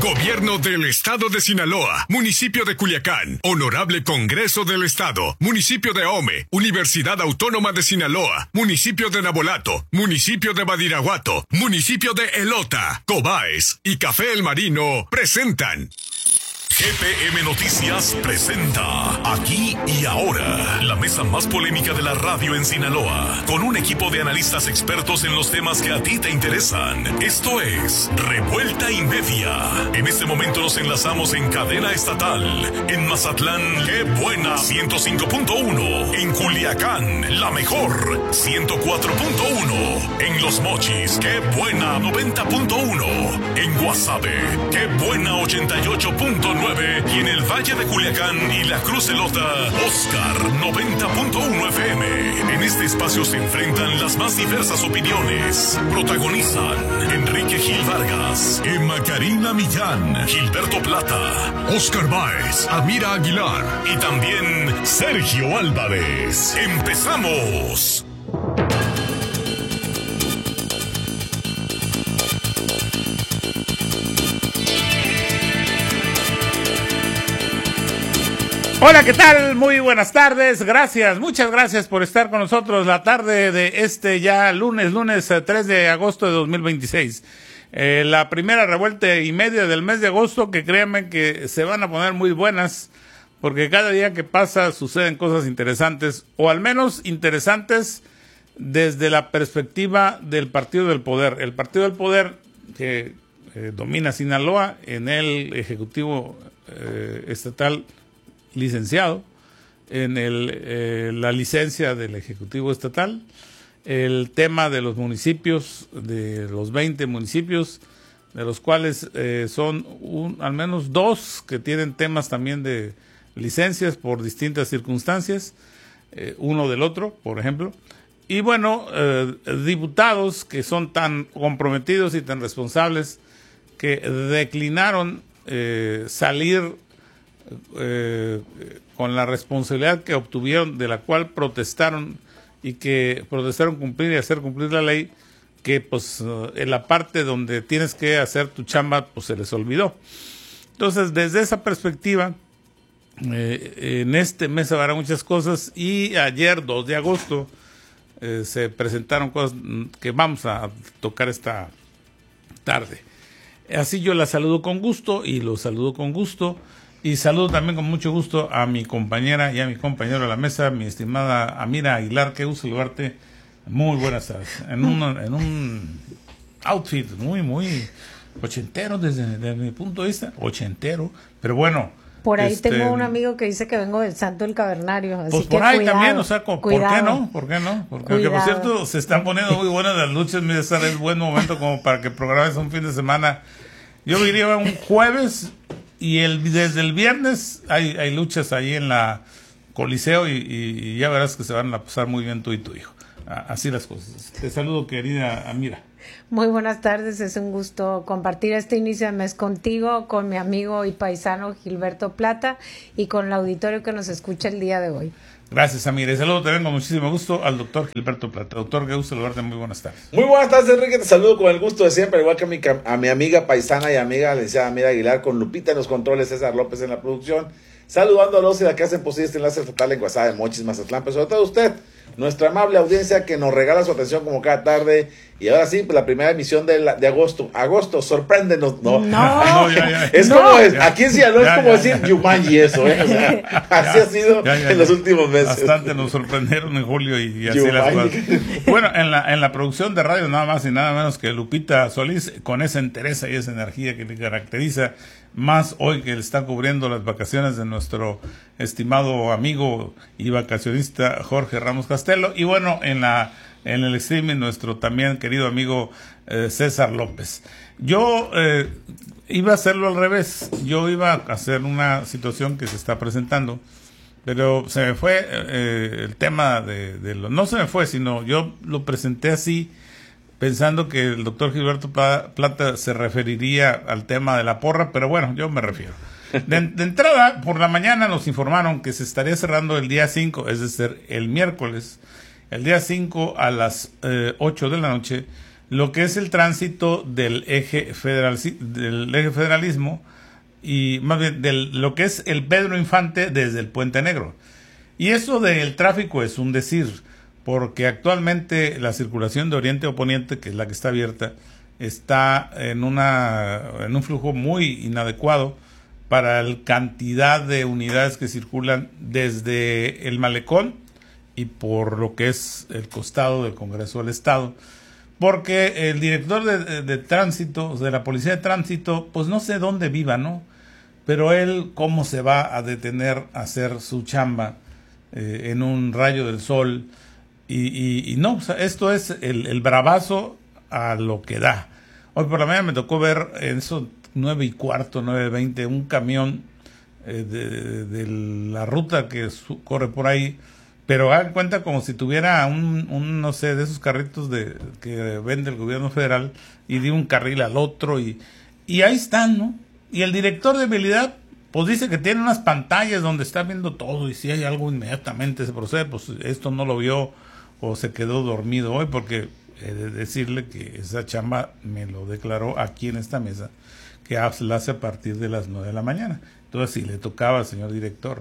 Gobierno del Estado de Sinaloa, Municipio de Culiacán, Honorable Congreso del Estado, Municipio de Ahome, Universidad Autónoma de Sinaloa, Municipio de Nabolato, Municipio de Badiraguato, Municipio de Elota, Cobaes y Café El Marino presentan... GPM Noticias presenta Aquí y Ahora, la mesa más polémica de la radio en Sinaloa, con un equipo de analistas expertos en los temas que a ti te interesan. Esto es Revuelta y Media. En este momento nos enlazamos en cadena estatal. En Mazatlán, ¡qué buena! 105.1. En Culiacán, la mejor, 104.1. En Los Mochis, ¡qué buena! 90.1. En Guasave, ¡qué buena! 88.9. Y en el Valle de Culiacán y la Cruz Elota, Oscar 90.1 FM. En este espacio se enfrentan las más diversas opiniones. Protagonizan Enrique Gil Vargas, Emma Karina Millán, Gilberto Plata, Oscar Báez, Amira Aguilar y también Sergio Álvarez. ¡Empezamos! Hola, ¿qué tal? Muy buenas tardes, gracias, muchas gracias por estar con nosotros la tarde de este ya lunes 3 de agosto de 2026. La primera revuelta y media del mes de agosto, que créanme que se van a poner muy buenas, porque cada día que pasa suceden cosas interesantes, o al menos interesantes desde la perspectiva del Partido del Poder. El Partido del Poder que domina Sinaloa, en el Ejecutivo Estatal licenciado, en la licencia del Ejecutivo Estatal, el tema de los municipios, de los 20 municipios, de los cuales son al menos 2 que tienen temas también de licencias por distintas circunstancias, uno del otro, por ejemplo, y bueno, diputados que son tan comprometidos y tan responsables que declinaron salir con la responsabilidad que obtuvieron, de la cual protestaron y que protestaron cumplir y hacer cumplir la ley, que pues en la parte donde tienes que hacer tu chamba pues se les olvidó. Entonces, desde esa perspectiva, en este mes se harán muchas cosas, y ayer 2 de agosto se presentaron cosas que vamos a tocar esta tarde. Así yo la saludo con gusto y lo saludo con gusto. Y saludo también con mucho gusto a mi compañera y a mi compañero de la mesa, mi estimada Amira Aguilar. Qué gusto saludarte. Muy buenas tardes. En un outfit muy ochentero desde mi punto de vista. Ochentero, pero bueno. Por ahí tengo un amigo que dice que vengo del Santo del Cavernario. Así pues que por ahí cuidado, también, o sea, ¿por qué no? ¿Por qué no? Porque por cierto, se están poniendo muy buenas las luchas. Mira, es buen momento como para que programes un fin de semana. Yo diría un jueves. Y desde el viernes hay luchas ahí en la Coliseo y ya verás que se van a pasar muy bien tú y tu hijo. Así las cosas. Te saludo, querida Amira. Muy buenas tardes, es un gusto compartir este inicio de mes contigo, con mi amigo y paisano Gilberto Plata y con el auditorio que nos escucha el día de hoy. Gracias, Amira. Y saludo también con muchísimo gusto al doctor Gilberto Plata. Doctor, qué gusto saludarte. Muy buenas tardes. Muy buenas tardes, Enrique. Te saludo con el gusto de siempre, igual que a mi amiga paisana y amiga, la licenciada Amira Aguilar, con Lupita en los controles, César López en la producción. Saludando a los y a que hacen posible este enlace estatal en Guasave, Mochis, Mazatlán, pero sobre todo a usted, nuestra amable audiencia que nos regala su atención como cada tarde. Y ahora sí, pues la primera emisión de agosto. Agosto, sorpréndenos, ¿no? No, es como es, aquí en Sinaloa es como decir Yumanji eso, ¿eh? O sea, así ha sido en los últimos meses. Bastante nos sorprendieron en julio y así las cosas. Bueno, en la producción de radio nada más y nada menos que Lupita Solís, con esa entereza y esa energía que le caracteriza, más hoy que le está cubriendo las vacaciones de nuestro estimado amigo y vacacionista Jorge Ramos Castelo, y bueno, en el streaming nuestro también querido amigo César López. Yo iba a hacerlo al revés. Yo iba a hacer una situación que se está presentando, pero se me fue el tema no se me fue, sino yo lo presenté así, pensando que el doctor Gilberto Plata se referiría al tema de la porra, pero bueno, yo me refiero. De entrada, por la mañana nos informaron que se estaría cerrando el día 5, es decir, el miércoles, el día 5 a las 8 de la noche, lo que es el tránsito del eje federalismo y más bien lo que es el Pedro Infante desde el Puente Negro. Y eso del tráfico es un decir, porque actualmente la circulación de oriente a poniente, que es la que está abierta, está en un flujo muy inadecuado para la cantidad de unidades que circulan desde el Malecón y por lo que es el costado del Congreso del Estado. Porque el director de tránsito, de la Policía de Tránsito, pues no sé dónde viva, ¿no? Pero él, ¿cómo se va a detener a hacer su chamba en un rayo del sol? Y no, o sea, esto es el bravazo a lo que da. Hoy por la mañana me tocó ver en eso 9:15, 9:20, un camión de la ruta que corre por ahí, pero hagan cuenta como si tuviera un no sé, de esos carritos que vende el gobierno federal, y de un carril al otro, y ahí están, ¿no? Y el director de vialidad pues dice que tiene unas pantallas donde está viendo todo, y si hay algo inmediatamente se procede. Pues esto no lo vio o se quedó dormido hoy, porque he de decirle que esa chamba me lo declaró aquí en esta mesa, que la hace a partir de las 9 de la mañana. Entonces sí le tocaba al señor director.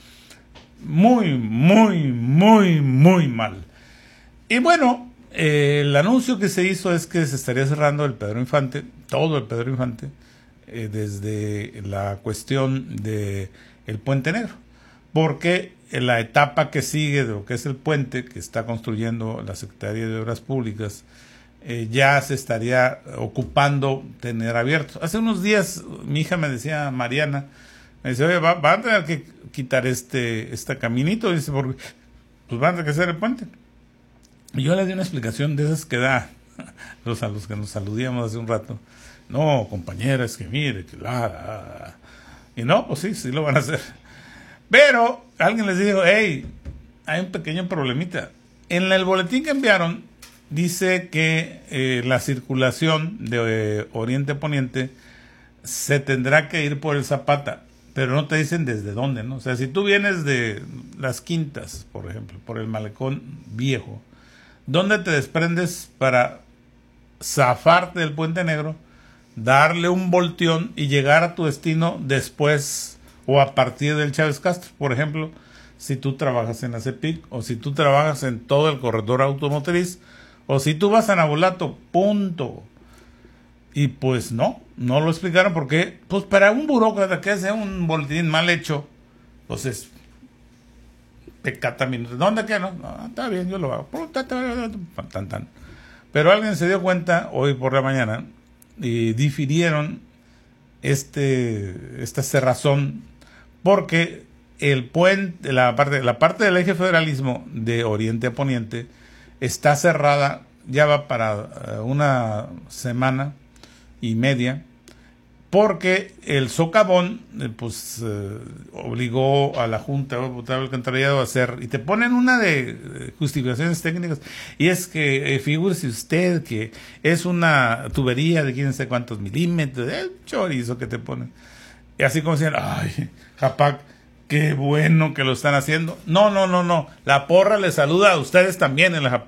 Muy, muy, muy, muy mal. Y bueno, el anuncio que se hizo es que se estaría cerrando el Pedro Infante, todo el Pedro Infante, desde la cuestión de el Puente Negro, porque en la etapa que sigue de lo que es el puente que está construyendo la Secretaría de Obras Públicas, ya se estaría ocupando tener abierto. Hace unos días mi hija me decía, Mariana, me dice, oye, van a tener que quitar este caminito, dice, porque pues van a tener que hacer el puente. Y yo le di una explicación de esas que da a los que nos saludíamos hace un rato. No, compañera, es que mire, que y no, pues sí lo van a hacer. Pero alguien les dijo, hey, hay un pequeño problemita. En el boletín que enviaron dice que la circulación de oriente a poniente se tendrá que ir por el Zapata, pero no te dicen desde dónde, ¿no? O sea, si tú vienes de Las Quintas, por ejemplo, por el Malecón Viejo, ¿dónde te desprendes para zafarte del Puente Negro, darle un volteón y llegar a tu destino después o a partir del Chávez Castro? Por ejemplo, si tú trabajas en la CEPIC, o si tú trabajas en todo el corredor automotriz, o si tú vas a Nabolato, punto. Y pues no lo explicaron, porque pues para un burócrata que hace un boletín mal hecho, pues es pecata minutos. ¿Dónde queda? No, está bien, yo lo hago. Pero alguien se dio cuenta hoy por la mañana y difirieron esta cerrazón, porque el puente, la parte del eje federalismo de oriente a poniente está cerrada, ya va para una semana y media, porque el socavón obligó a la Junta de Alcantarillado a hacer, y te ponen una de justificaciones técnicas, y es que figúrese usted que es una tubería de quién sé cuántos milímetros, el chorizo que te ponen, y así como decían, ay, Japac, qué bueno que lo están haciendo. No, la porra les saluda a ustedes también en la Japac.